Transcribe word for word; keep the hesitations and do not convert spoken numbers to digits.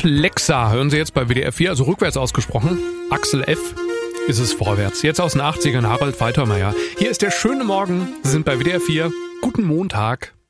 Flexa hören Sie jetzt bei W D R vier, also rückwärts ausgesprochen. Axel F. ist es vorwärts. Jetzt aus den achtzigern Harald Faltermeier. Hier ist der schöne Morgen. Sie sind bei W D R vier. Guten Montag.